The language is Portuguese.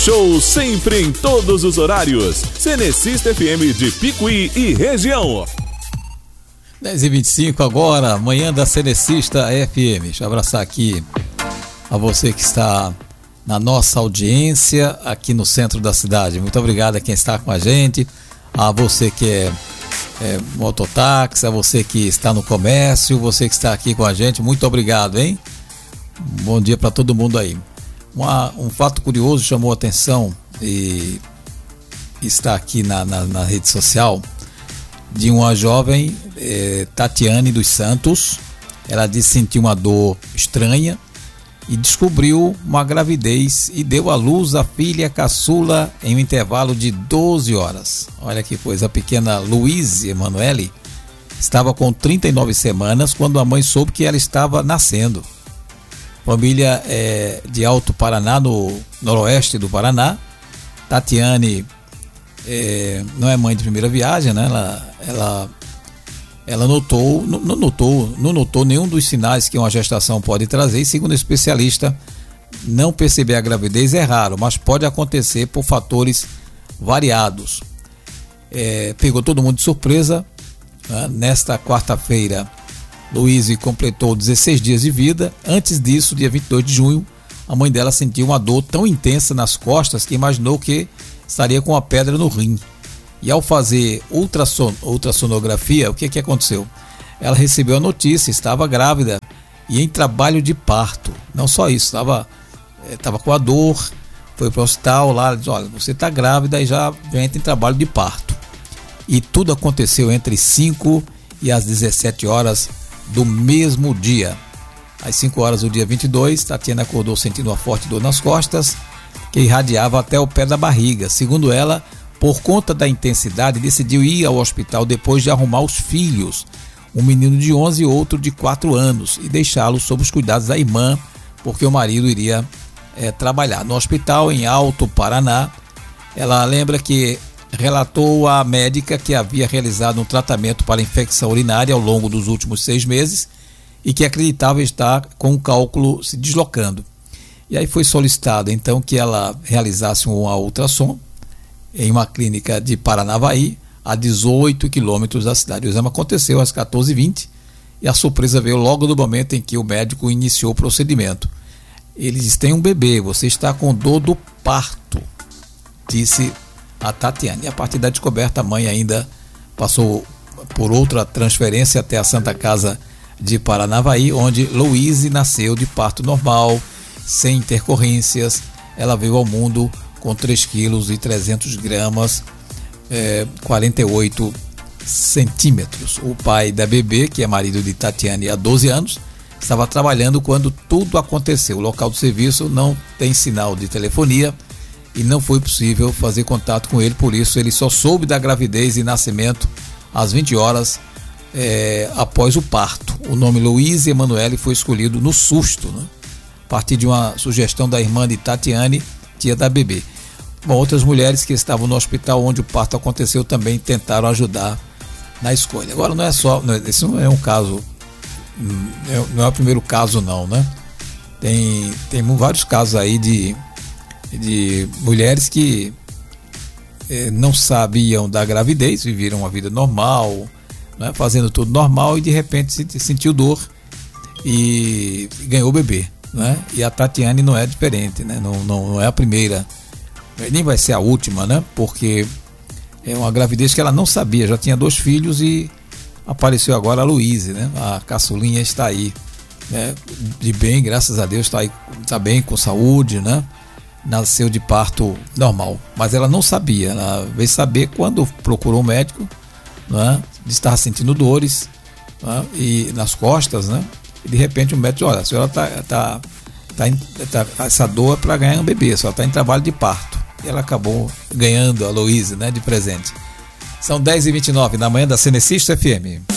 show sempre em todos os horários. Cenecista FM de Picuí e região. 10h25 agora, manhã da Cenecista FM. Deixa eu abraçar aqui a você que está na nossa audiência aqui no centro da cidade. Muito obrigado a quem está com a gente, a você que é mototáxi, a você que está no comércio, você que está aqui com a gente, muito obrigado, hein? Bom dia para todo mundo aí. Um fato curioso chamou a atenção e está aqui na rede social de uma jovem, Tatiane dos Santos. Ela disse sentir uma dor estranha e descobriu uma gravidez e deu à luz a filha caçula em um intervalo de 12 horas. Olha que coisa, a pequena Luíse Emanuele estava com 39 semanas quando a mãe soube que ela estava nascendo. Família de Alto Paraná, no noroeste do Paraná. Tatiane não é mãe de primeira viagem, né? Ela não notou nenhum dos sinais que uma gestação pode trazer, e segundo o especialista, não perceber a gravidez é raro, mas pode acontecer por fatores variados. Pegou todo mundo de surpresa, né? Nesta quarta-feira, Luíse completou 16 dias de vida. Antes disso, dia 22 de junho, a mãe dela sentiu uma dor tão intensa nas costas que imaginou que estaria com uma pedra no rim. E ao fazer ultrassonografia, o que aconteceu? Ela recebeu a notícia, estava grávida e em trabalho de parto. Não só isso, estava com a dor, foi para o hospital lá, disse, olha, você está grávida e já entra em trabalho de parto. E tudo aconteceu entre 5 e as 17 horas do mesmo dia. Às 5 horas do dia 22, Tatiana acordou sentindo uma forte dor nas costas, que irradiava até o pé da barriga. Segundo ela, por conta da intensidade, decidiu ir ao hospital depois de arrumar os filhos, um menino de 11 e outro de 4 anos, e deixá-los sob os cuidados da irmã, porque o marido iria trabalhar. No hospital em Alto Paraná, ela lembra que relatou à médica que havia realizado um tratamento para infecção urinária ao longo dos últimos 6 meses e que acreditava estar com o cálculo se deslocando. E aí foi solicitado então que ela realizasse uma ultrassom em uma clínica de Paranavaí, a 18 quilômetros da cidade. O exame aconteceu às 14h20 e a surpresa veio logo no momento em que o médico iniciou o procedimento. Ele disse, tem um bebê, você está com dor do parto, disse a Tatiane. E a partir da descoberta, a mãe ainda passou por outra transferência até a Santa Casa de Paranavaí, onde Luíse nasceu de parto normal, sem intercorrências. Ela veio ao mundo com 3 quilos e 300 gramas, 48 centímetros. O pai da bebê, que é marido de Tatiane há 12 anos, estava trabalhando quando tudo aconteceu. O local do serviço não tem sinal de telefonia e não foi possível fazer contato com ele, por isso ele só soube da gravidez e nascimento às 20 horas após o parto. O nome Luíse Emanuele foi escolhido no susto, né? A partir de uma sugestão da irmã de Tatiane, tia da bebê. Bom, outras mulheres que estavam no hospital onde o parto aconteceu também tentaram ajudar na escolha. Agora esse não é um caso, não é o primeiro caso não, né? Tem vários casos aí de mulheres que não sabiam da gravidez, viveram uma vida normal, né, fazendo tudo normal, e de repente sentiu dor e ganhou o bebê, né? E a Tatiane não é diferente, né? Não é a primeira, nem vai ser a última, né? Porque é uma gravidez que ela não sabia, já tinha 2 filhos e apareceu agora a Luíse, né? A caçulinha está aí, né? De bem, graças a Deus, está bem, com saúde, né? Nasceu de parto normal, mas ela não sabia. Ela veio saber quando procurou um médico, né? Estava sentindo dores, né? E nas costas, né? E de repente o médico, olha, a senhora essa dor é para ganhar um bebê, a senhora está em trabalho de parto. E ela acabou ganhando a Luíse, né, de presente. São 10h29 na manhã da Cenecista FM.